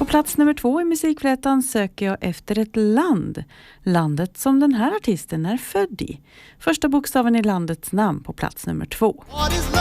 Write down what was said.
På plats nummer 2 i musikflätan söker jag efter ett land. Landet som den här artisten är född i. Första bokstaven i landets namn på plats nummer 2.